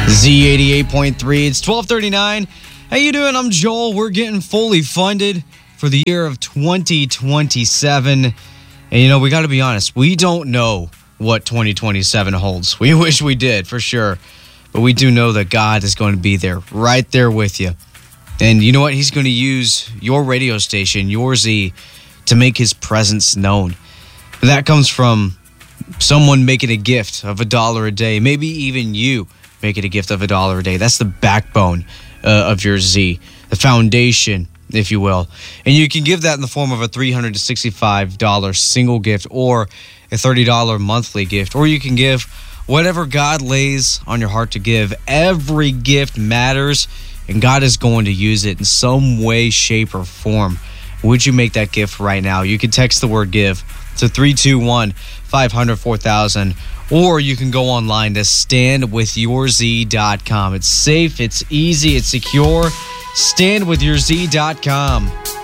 Z88.3. It's 12:39. How you doing? I'm Joel. We're getting fully funded for the year of 2027. And we got to be honest. We don't know what 2027 holds. We wish we did, for sure. But we do know that God is going to be there, right there with you. And you know what? He's going to use your radio station, your Z, to make his presence known. And that comes from someone making a gift of $1 a day, maybe even you making a gift of $1 a day. That's the backbone of your Z, the foundation, if you will. And you can give that in the form of a $365 single gift or a $30 monthly gift, or you can give whatever God lays on your heart to give. Every gift matters, and God is going to use it in some way, shape, or form. Would you make that gift right now? You can text the word give to 321-500-4000, or you can go online to standwithyourz.com. It's safe, it's easy, it's secure. Standwithyourz.com.